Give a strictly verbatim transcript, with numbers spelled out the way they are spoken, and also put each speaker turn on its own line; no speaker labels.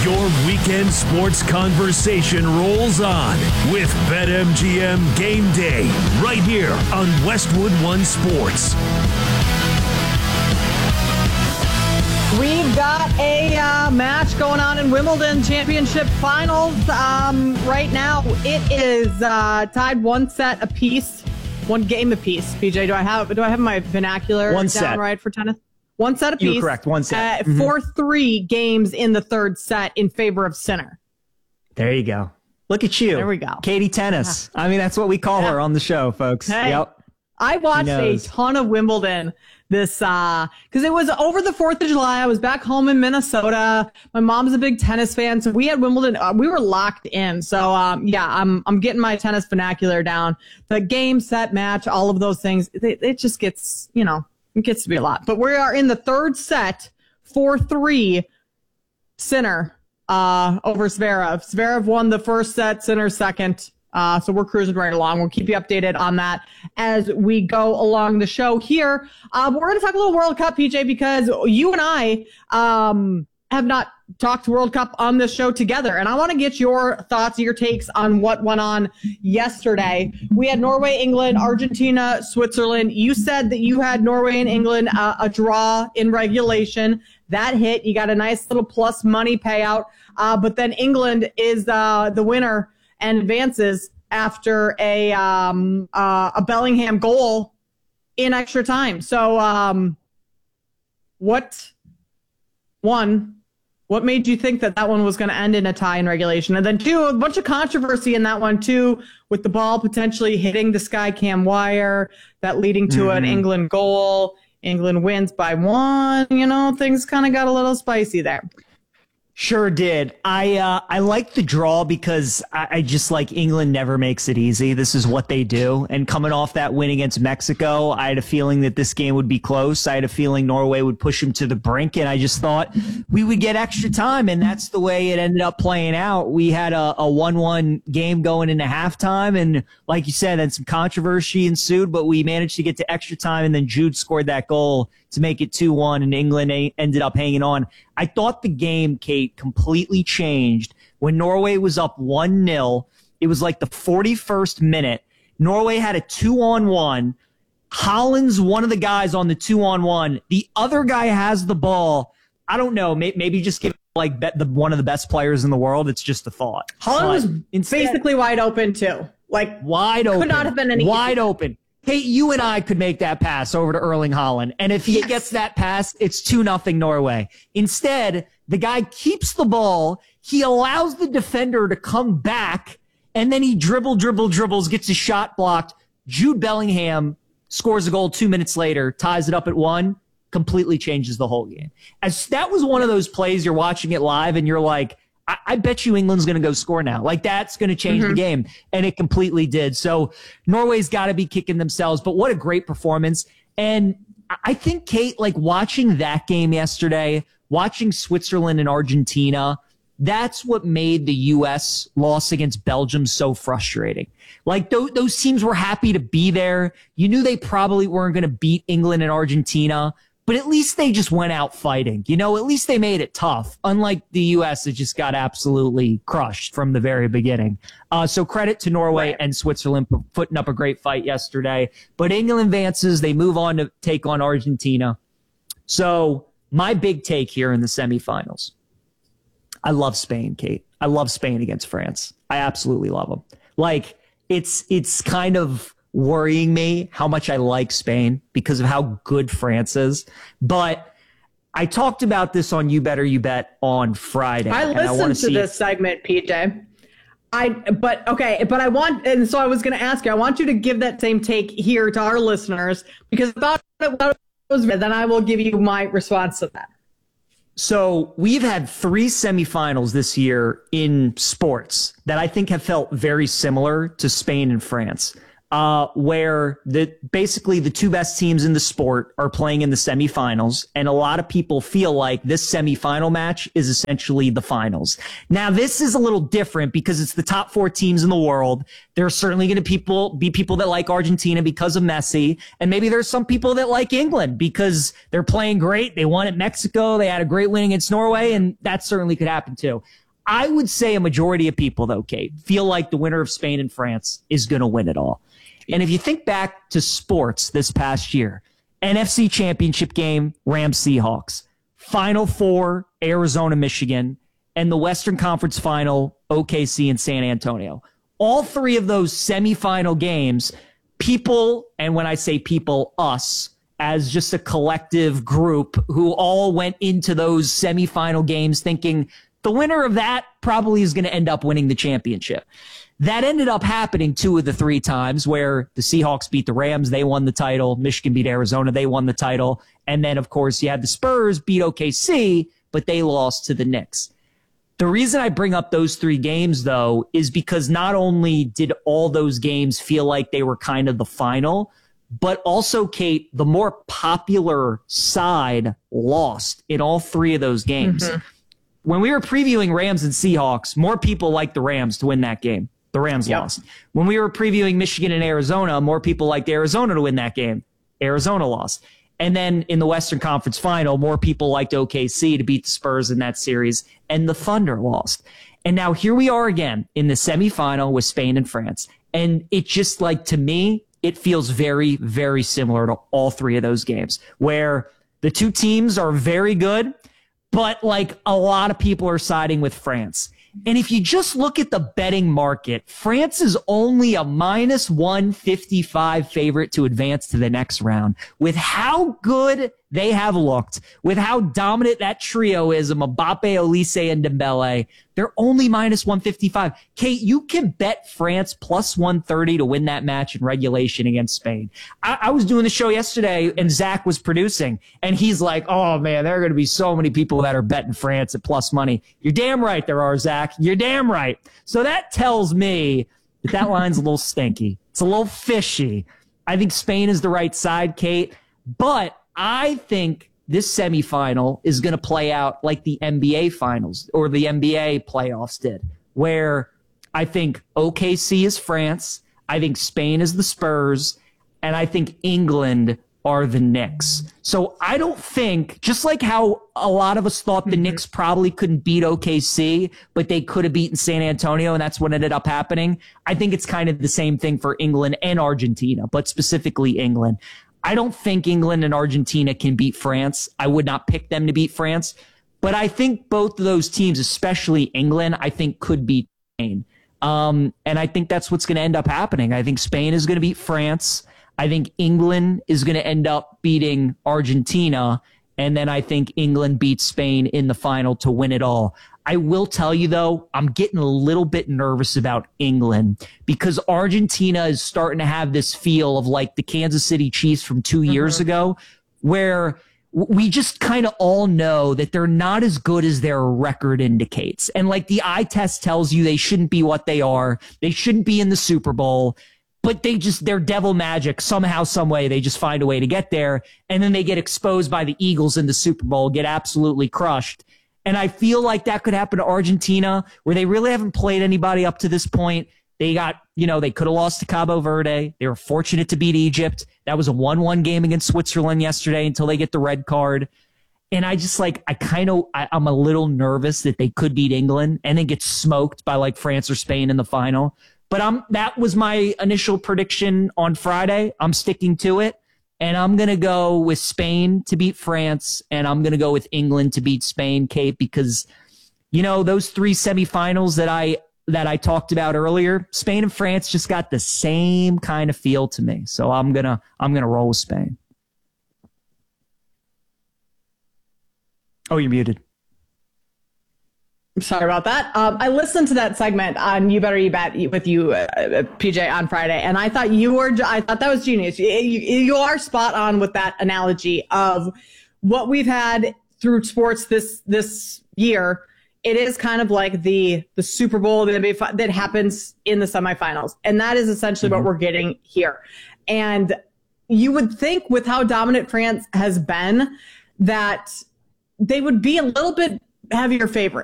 Your weekend sports conversation rolls on with BetMGM Game Day right here on Westwood One Sports.
We've got a uh, match going on in Wimbledon Championship Finals um, right now. It is uh, tied one set apiece, one game apiece. P J, do I have do I have my vernacular
one
down
set.
right for tennis? One set apiece.
You're correct. One set.
Uh,
mm-hmm.
four three games in the third set in favor of Sinner.
There you go. Look at you.
There we go.
Katie Tennis. Yeah. I mean, that's what we call yeah. her on the show, folks.
Hey,
yep.
I watched a ton of Wimbledon this, uh, cause it was over the fourth of July. I was back home in Minnesota. My mom's a big tennis fan. So we had Wimbledon, uh, we were locked in. So, um, yeah, I'm, I'm getting my tennis vernacular down. The game, set, match, all of those things. It, it just gets, you know, it gets to be a lot. But we are in the third set, four three, Sinner, uh, over Zverev. Zverev won the first set, Sinner second. Uh, so we're cruising right along. We'll keep you updated on that as we go along the show here. Uh, we're going to talk a little World Cup, P J, because you and I um, have not talked World Cup on this show together. And I want to get your thoughts, your takes on what went on yesterday. We had Norway, England, Argentina, Switzerland. You said that you had Norway and England uh, a draw in regulation. That hit. You got a nice little plus money payout. Uh, but then England is uh, the winner and advances after a um, uh, a Bellingham goal in extra time. So, um, what one? What made you think that that one was going to end in a tie in regulation? And then two, a bunch of controversy in that one too, with the ball potentially hitting the sky cam wire, that leading to mm-hmm. an England goal. England wins by one. You know, things kind of got a little spicy there.
Sure did. I uh, I like the draw because I, I just like England never makes it easy. This is what they do. And coming off that win against Mexico, I had a feeling that this game would be close. I had a feeling Norway would push them to the brink, and I just thought we would get extra time, and that's the way it ended up playing out. We had a, a one one game going into halftime, and like you said, then some controversy ensued, but we managed to get to extra time, and then Jude scored that goal to make it two one, and England a- ended up hanging on. I thought the game, Kate, completely changed when Norway was up one nil. It was like the forty-first minute. Norway had a two-on-one. Holland's one of the guys on the two-on-one. The other guy has the ball. I don't know. May- maybe just give like bet the one of the best players in the world. It's just a thought.
Holland was instead, basically wide open too. Like
wide open.
Could not have been any
wide open. Hey, you and I could make that pass over to Erling Haaland. And if he yes. gets that pass, it's two nothing Norway. Instead, the guy keeps the ball. He allows the defender to come back. And then he dribble, dribble, dribbles, gets his shot blocked. Jude Bellingham scores a goal two minutes later, ties it up at one, completely changes the whole game. As that was one of those plays you're watching it live and you're like, I, I bet you England's going to go score now. Like, that's going to change mm-hmm. the game. And it completely did. So Norway's got to be kicking themselves. But what a great performance. And I think, Kate, like watching that game yesterday, watching Switzerland and Argentina, that's what made the U S loss against Belgium so frustrating. Like, th- those teams were happy to be there. You knew they probably weren't going to beat England and Argentina. But at least they just went out fighting. You know, at least they made it tough. Unlike the U S, it just got absolutely crushed from the very beginning. Uh, so credit to Norway right. and Switzerland for putting up a great fight yesterday. But England advances. They move on to take on Argentina. So my big take here in the semifinals. I love Spain, Kate. I love Spain against France. I absolutely love them. Like, it's it's kind of worrying me how much I like Spain because of how good France is. But I talked about this on You Better You Bet on Friday.
I listened
I
to this segment, P J. I, but okay, but I want, and so I was going to ask you, I want you to give that same take here to our listeners because about it was, then I will give you my response to that.
So we've had three semifinals this year in sports that I think have felt very similar to Spain and France. uh, where the basically the two best teams in the sport are playing in the semifinals, and a lot of people feel like this semifinal match is essentially the finals. Now, this is a little different because it's the top four teams in the world. There are certainly going to people be people that like Argentina because of Messi, and maybe there's some people that like England because they're playing great. They won at Mexico. They had a great win against Norway, and that certainly could happen too. I would say a majority of people, though, Kate, feel like the winner of Spain and France is going to win it all. And if you think back to sports this past year, N F C Championship game, Rams Seahawks, Final Four, Arizona Michigan, and the Western Conference Final, O K C and San Antonio. All three of those semifinal games, people, and when I say people, us, as just a collective group who all went into those semifinal games thinking the winner of that probably is going to end up winning the championship. That ended up happening two of the three times where the Seahawks beat the Rams. They won the title. Michigan beat Arizona. They won the title. And then, of course, you had the Spurs beat O K C, but they lost to the Knicks. The reason I bring up those three games, though, is because not only did all those games feel like they were kind of the final, but also, Kate, the more popular side lost in all three of those games. Mm-hmm. When we were previewing Rams and Seahawks, more people liked the Rams to win that game. The Rams yep. lost. When we were previewing Michigan and Arizona, more people liked Arizona to win that game. Arizona lost. And then in the Western Conference Final, more people liked O K C to beat the Spurs in that series, and the Thunder lost. And now here we are again in the semifinal with Spain and France. And it just, like, to me, it feels very, very similar to all three of those games, where the two teams are very good, but, like, a lot of people are siding with France. And if you just look at the betting market, France is only a minus one fifty-five favorite to advance to the next round. With how good they have looked, with how dominant that trio is of Mbappe, Olise, and Dembele, they're only minus one fifty-five. Kate, you can bet France plus one thirty to win that match in regulation against Spain. I, I was doing the show yesterday, and Zach was producing, and he's like, oh, man, there are going to be so many people that are betting France at plus money. You're damn right there are, Zach. You're damn right. So that tells me that that line's a little stinky. It's a little fishy. I think Spain is the right side, Kate, but I think this semifinal is going to play out like the N B A finals or the N B A playoffs did, where I think O K C is France, I think Spain is the Spurs, and I think England are the Knicks. So I don't think, just like how a lot of us thought the mm-hmm. Knicks probably couldn't beat O K C, but they could have beaten San Antonio, and that's what ended up happening. I think it's kind of the same thing for England and Argentina, but specifically England. I don't think England and Argentina can beat France. I would not pick them to beat France. But I think both of those teams, especially England, I think could beat Spain. Um, and I think that's what's going to end up happening. I think Spain is going to beat France. I think England is going to end up beating Argentina. And then I think England beats Spain in the final to win it all. I will tell you, though, I'm getting a little bit nervous about England because Argentina is starting to have this feel of like the Kansas City Chiefs from two mm-hmm. years ago, where we just kind of all know that they're not as good as their record indicates. And like the eye test tells you they shouldn't be what they are. They shouldn't be in the Super Bowl. But they just, they're devil magic. Somehow, some way, they just find a way to get there. And then they get exposed by the Eagles in the Super Bowl, get absolutely crushed. And I feel like that could happen to Argentina, where they really haven't played anybody up to this point. They got, you know, they could have lost to Cabo Verde. They were fortunate to beat Egypt. That was a one one game against Switzerland yesterday until they get the red card. And I just like, I kind of, I'm a little nervous that they could beat England and then get smoked by like France or Spain in the final. But I'm, that was my initial prediction on Friday. I'm sticking to it. And I'm going to go with Spain to beat France, and I'm going to go with England to beat Spain, Kate, because, you know, those three semifinals that I that I talked about earlier, Spain and France just got the same kind of feel to me. So I'm going to I'm going to roll with Spain. Oh, you're muted.
I'm sorry about that. Um, I listened to that segment on You Better You Bet with you, uh, P J, on Friday, and I thought you were, I thought that was genius. You, you, you are spot on with that analogy of what we've had through sports this, this year it is kind of like the the Super Bowl that, that happens in the semifinals. And that is essentially mm-hmm. what we're getting here. And you would think with how dominant France has been that they would be a little bit heavier favorite.